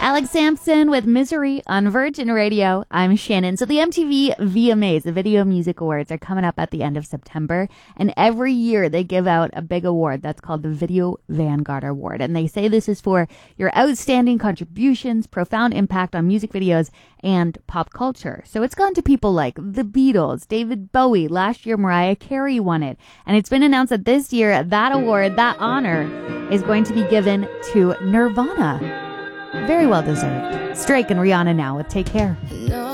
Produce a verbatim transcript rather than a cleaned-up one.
Alex Sampson with Misery on Virgin Radio. I'm Shannon. So the M T V V M As, the Video Music Awards, are coming up at the end of September. And every year they give out a big award that's called the Video Vanguard Award. And they say this is for your outstanding contributions, profound impact on music videos, and pop culture. So it's gone to people like the Beatles, David Bowie. Last year, Mariah Carey won it. And it's been announced that this year, that award, that honor, is going to be given to Nirvana. Very well deserved. Drake and Rihanna now with Take Care. No.